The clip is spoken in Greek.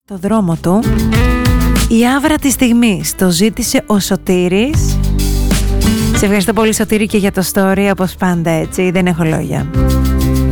Το δρόμο του, η άβρα της στιγμής, το ζήτησε ο Σωτήρης. Σε ευχαριστώ πολύ Σωτήρη και για το story, όπως πάντα, έτσι, δεν έχω λόγια.